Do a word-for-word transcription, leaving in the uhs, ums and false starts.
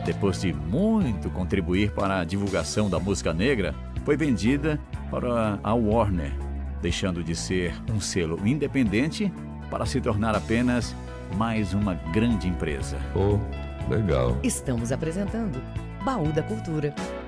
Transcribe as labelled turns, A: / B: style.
A: depois de muito contribuir para a divulgação da música negra, foi vendida para a Warner, deixando de ser um selo independente para se tornar apenas mais uma grande empresa.
B: Oh, legal.
C: Estamos apresentando Baú da Cultura.